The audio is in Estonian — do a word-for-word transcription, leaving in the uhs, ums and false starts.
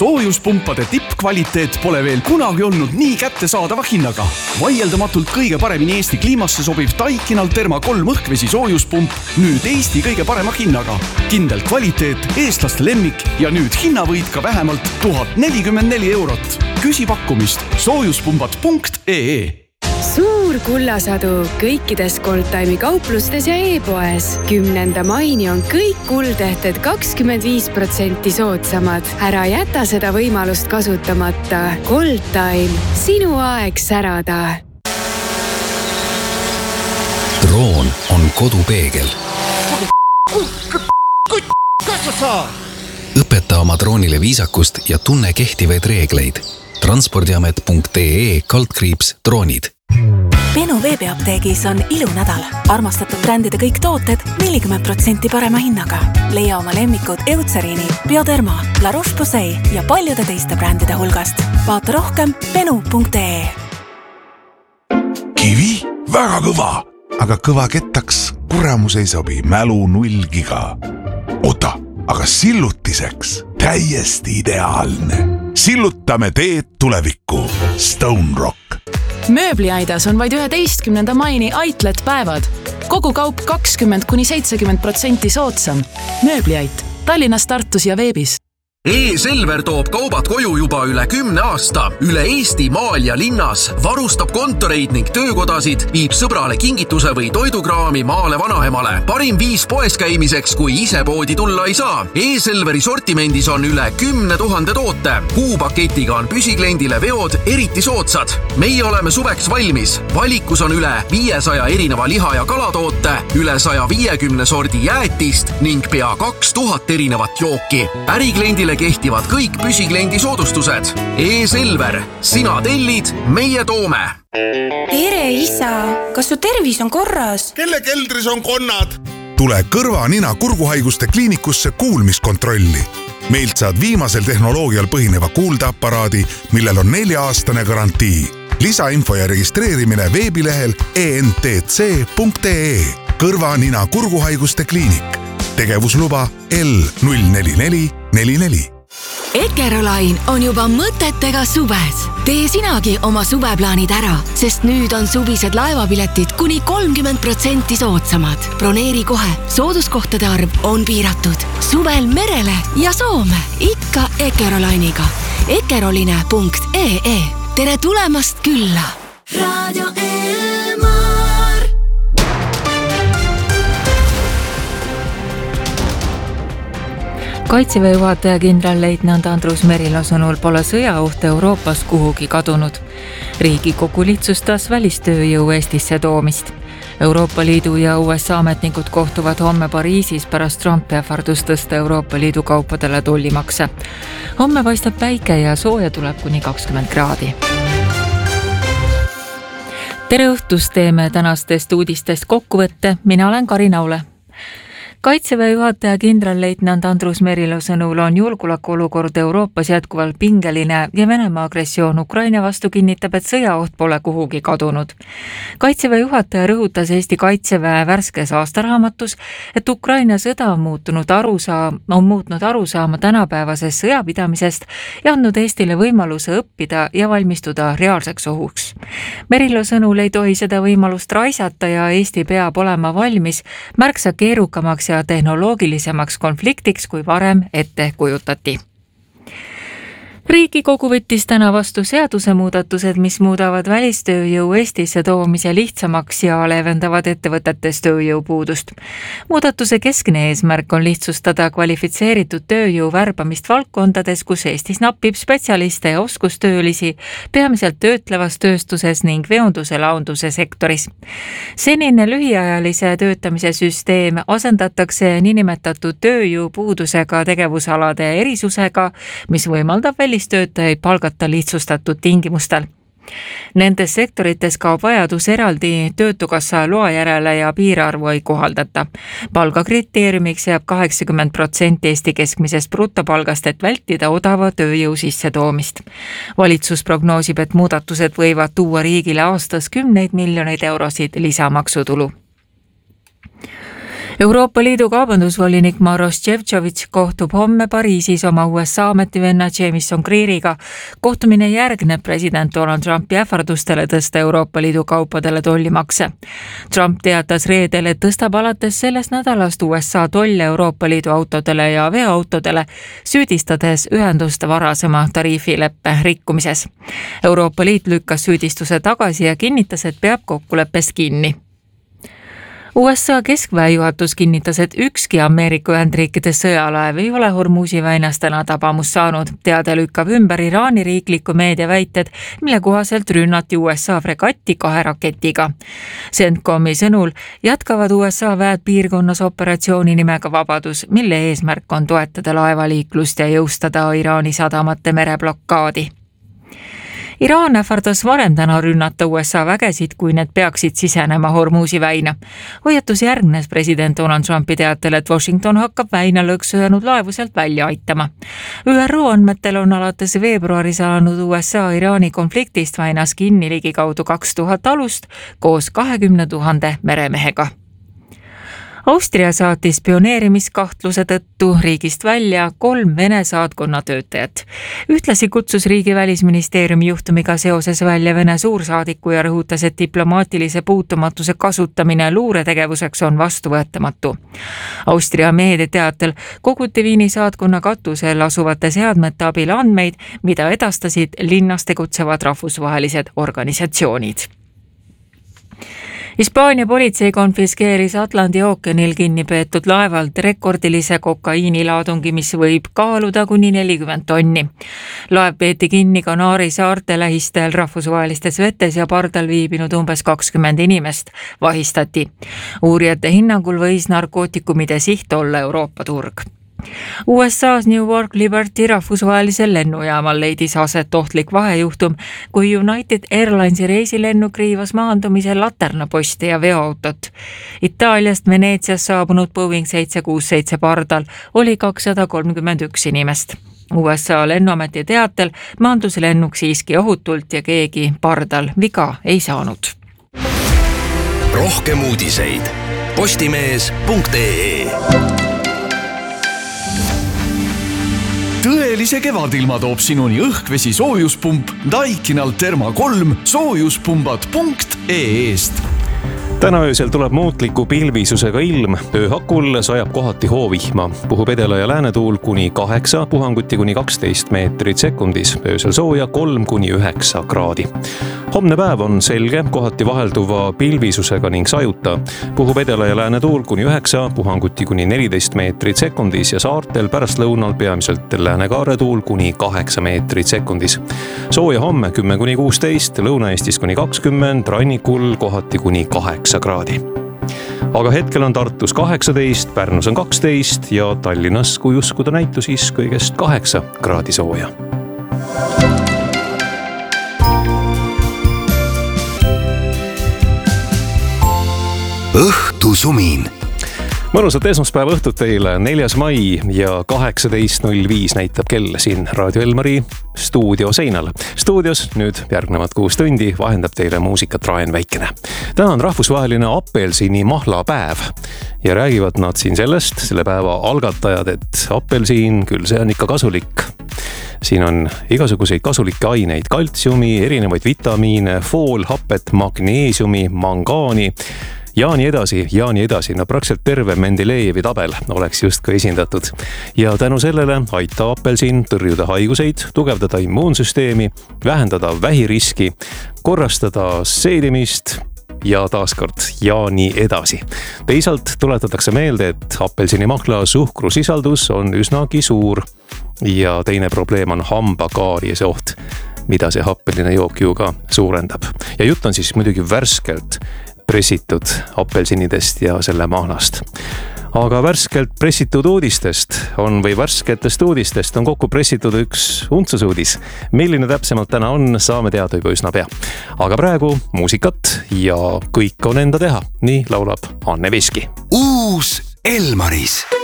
Soojuspumpade tippkvaliteet pole veel kunagi olnud nii kättesaadava hinnaga. Vaieldamatult kõige paremini Eesti kliimasse sobiv Daikinal Therma kolm õhkvesi soojuspump nüüd Eesti kõige parema hinnaga. Kindel kvaliteet, eestlaste lemmik ja nüüd hinnavõit ka vähemalt tuhat nelikümmend neli eurot. Küsi pakkumist soojuspumbad punkt ee. Suur kullasadu kõikides Goldtime'i kauplustes ja e-poes. Kümnenda maini on kõik kuldehted kakskümmend viis protsenti soodsamad. Ära jäta seda võimalust kasutamata. Goldtime, sinu aeg särada. Droon on kodupeegel. Õpeta oma droonile viisakust ja tunne kehtivaid reegleid. transpordiamet punkt ee kaldkriips droonid. Benu veebiapteegis on ilunädal. Armastatud brändide kõik tooted nelikümmend protsenti parema hinnaga. Leia oma lemmikud Eutseriini, Bioderma, La Roche-Posay ja paljude teiste brändide hulgast. Vaata rohkem benu punkt ee. Kivi? Väga kõva! Aga kõva kettaks kuramus ei sobi, mälu null giga. Ota, aga sillutiseks täiesti ideaalne. Sillutame teed tulevikku. Stone Rock. Mööbliaidas on vaid üheteistkümnenda maini Outlet päevad. Kogu kaup kakskümmend kuni seitsekümmend protsenti soodsam. Mööbliait Tallinnas, Tartus ja veebis. E-Selver toob kaubad koju juba üle kümne aasta. Üle Eesti maal ja linnas varustab kontoreid ning töökodasid, viib sõbrale kingituse või toidukraami maale vanaemale. Parim viis poes käimiseks, kui ise poodi tulla ei saa. E-Selveri sortimendis on üle kümne tuhande toote. Kuupaketiga on püsikliendile veod eriti soodsad. Meie oleme suveks valmis. Valikus on üle viiesaja erineva liha- ja kalatoote, üle saja viiekümne sordi jäätist ning pea kaks tuhat erinevat jooki. Ärikliendile kehtivad kõik püsikliendi soodustused. E-Selver, sina tellid, meie toome. Tere isa, kas su tervis on korras? Kelle keldris on konnad? Tule kõrva, nina, kurguhaiguste kliinikusse kuulmiskontrolli. Meilt saad viimasel tehnoloogial põhineva kuuldeaparaadi, millel on nelja-aastane garantii. Lisainfo ja registreerimine veebilehel e n t c punkt ee. Kõrva, nina, kurguhaiguste kliinik. Tegevusluba L null neli neli neli neli. Ekerolain on juba mõtetega suves. Tee sinagi oma suveplaanid ära, sest nüüd on suvised laevapiletid kuni kolmkümmend protsenti soodsamad. Broneeri kohe, sooduskohtade arv on piiratud. Suvel merele ja Soome, ikka Ekerolainiga. ekeroline punkt ee. Tere tulemast külla! Radio Elmar. Kaitseväe juhataja kindralleitnant Andrus Merilo sõnul pole sõjaoht Euroopas kuhugi kadunud. Riigikogu lihtsustas välistööjõu Eestisse toomist. Euroopa Liidu ja U S A ametnikud kohtuvad homme Pariisis pärast Trumpi ähvardust tõsta Euroopa Liidu kaupadele tollimakse. Homme paistab päike ja sooja tuleb kuni kakskümmend kraadi. Tere õhtust, teeme tänastest uudistest kokkuvõtte. Mina olen Karin Aule. Kaitseväe juhataja kindralleitnant Andrus Merilo sõnul on julgeolekuolukord Euroopas jätkuvalt pingeline ja Venemaa agressioon Ukraina vastu kinnitab, et sõjaoht pole kuhugi kadunud. Kaitseväe juhataja rõhutas Eesti Kaitseväe värskes aastaraamatus, et Ukraina sõda on muutunud arusaam, on muutnud arusaama tänapäevasest sõjapidamisest ja andnud Eestile võimaluse õppida ja valmistuda reaalseks ohuks. Merilo sõnul ei tohi seda võimalust raisata ja Eesti peab olema valmis märksa keerukamaks ja tehnoloogilisemaks konfliktiks, kui varem ette kujutati. Riigikogu võttis täna vastu seadusemuudatused, mis muudavad välistööjõu Eestisse toomise lihtsamaks ja leevendavad ettevõtetes tööjõupuudust. Muudatuse keskne eesmärk on lihtsustada kvalifitseeritud tööjõu värbamist valdkondades, kus Eestis napib spetsialiste ja oskustöölisi, peamiselt töötlevas tööstuses ning veonduse launduse sektoris. Senine lühiajalise töötamise süsteem asendatakse niinimetatud tööjõupuudusega tegevusalade erisusega, mis võimaldab välistööjõu töötajaid palgata lihtsustatud tingimustel. Nendes sektorites kaob vajadus eraldi töötukassa loa järele ja piirarvu ei kohaldata. Palgakriteeriumiks jääb kaheksakümmend protsenti Eesti keskmisest brutopalgast, et vältida odava tööjõu sissetoomist. Valitsus prognoosib, et muudatused võivad tuua riigile aastas kümneid miljoneid eurosid lisamaksutulu. Euroopa Liidu kaubandusvolinik Maros Šefčovič kohtub homme Pariisis oma U S A ametivenna Jamieson Greeriga. Kohtumine järgneb president Donald Trumpi ähvardustele tõsta Euroopa Liidu kaupadele tollimakse. Trump teatas reedel, et tõstab alates sellest nädalast U S A tolle Euroopa Liidu autodele ja veoautodele, süüdistades ühenduste varasema tariifileppe rikkumises. Euroopa Liit lükkas süüdistuse tagasi ja kinnitas, et peab kokkuleppest kinni. U S A keskväe juhatus kinnitas, et ükski Ameerika Ühendriikide sõjalaev ei ole Hormuzi väinas täna tabamust saanud. Teade lükkab ümber Iraani riikliku meedia väited, mille kohaselt rünnati U S A fregatti kahe raketiga. CENTCOMi sõnul jätkavad U S A väed piirkonnas operatsiooni nimega Vabadus, mille eesmärk on toetada laevaliiklust ja jõustada Iraani sadamate mereblokkaadi. Iraan ähvardas varem täna rünnata U S A vägesid, kui need peaksid sisenema Hormuzi väina. Hoiatus järgnes president Donald Trumpi teatel, et Washington hakkab väina lõksunud laevu sealt välja aitama. Ü R O andmetel on alates veebruaris alanud U S A Iraani konfliktist väinas kinni ligikaudu kaks tuhat alust koos kahekümne tuhande meremehega. Austria saatis pioneerimiskahtluse tõttu riigist välja kolm Vene saatkonna töötajat. Ühtlasi kutsus riigi välisministeeriumi juhtumiga seoses välja Vene suursaadiku ja rõhutas, et diplomaatilise puutumatuse kasutamine luuretegevuseks on vastuvõetamatu. Austria meedia teatel koguti Viini saatkonna katusel asuvate seadmete abil andmeid, mida edastasid linnas tegutsevad rahvusvahelised organisatsioonid. Hispaania politsei konfiskeeris Atlandi ookeanil kinni peetud laevalt rekordilise kokaiinilaadungi, mis võib kaaluda kuni nelikümmend tonni. Laev peeti kinni Kanaari saarte lähistel rahvusvahelistes vetes ja pardal viibinud umbes kakskümmend inimest vahistati. Uurijate hinnangul võis narkootikumide siht olla Euroopa turg. U S A's Newark Liberty rahvusvahelisel lennujaamal leidis aset ohtlik vahejuhtum, kui United Airlinesi reisilennuk riivas maandumisel laternaposti ja veoautot. Itaaliast Veneetsias saabunud Boeing seitse kuus seitse pardal oli kakssada kolmkümmend üks inimest. U S A lennuameti teatel maandus lennuk siiski ohutult ja keegi pardal viga ei saanud. Rohkem uudiseid postimees punkt ee. Tõelise kevadilma toob sinuni õhkvesi soojuspump Daikinal Therma kolm soojuspumbad punkt ee-st. Täna öösel tuleb muutliku pilvisusega ilm. Ööhakul sajab kohati hoovihma. Puhub edela- ja läänetuul kuni kaheksa, puhanguti kuni kaksteist meetrit sekundis. Öösel sooja kolm kuni üheksa kraadi. Homne päev on selge, kohati vahelduva pilvisusega ning sajuta. Puhub edela- ja läänetuul kuni üheksa, puhanguti kuni neliteist meetrit sekundis ja saartel pärast lõunal peamiselt läänekaaretuul kuni kaheksa meetrit sekundis. Sooja homme kümme kuni kuusteist, Lõuna-Eestis kuni kakskümmend, rannikul kohati kuni kaheksa kraadi. Aga hetkel on Tartus kaheksateist, Pärnus on kaksteist ja Tallinnas, kui uskuda näitu, siis kõigest kaheksa kraadi sooja. Õhtusumin. Mõnusat esmaspäeva õhtut teile, neljas mai ja kaheksateist null viis näitab kell siin Raadio Elmari stuudio seinal. Stuudios nüüd järgnevad kuus tundi vahendab teile muusikat Raen Väikene. Täna on rahvusvaheline apelsini mahlapäev ja räägivad nad siin sellest, selle päeva algatajad, et apelsiin, küll see on ikka kasulik. Siin on igasuguseid kasulikke aineid, kaltsiumi, erinevaid vitamiine, fool, hapet, magneesiumi, mangaani ja nii edasi, ja nii edasi. No praktiliselt terve Mendelejevi tabel oleks justkui esindatud. Ja tänu sellele aitab apelsin tõrjuda haiguseid, tugevdada immuunsüsteemi, vähendada vähiriski, korrastada seedimist ja taaskord ja nii edasi. Teisalt tuletatakse meelde, et apelsinimahla suhkrusisaldus on üsnagi suur ja teine probleem on hambakaariese oht, mida see happeline jook ju ka suurendab. Ja jutt on siis muidugi värskelt pressitud apelsinidest ja selle mahlast. Aga värskelt pressitud uudistest on või värsketest uudistest on kokku pressitud üks untsusuudis. Milline täpsemalt täna on, saame teada juba üsna pea. Aga praegu muusikat ja kõik on enda teha. Nii laulab Anne Veski. Uus Elmaris.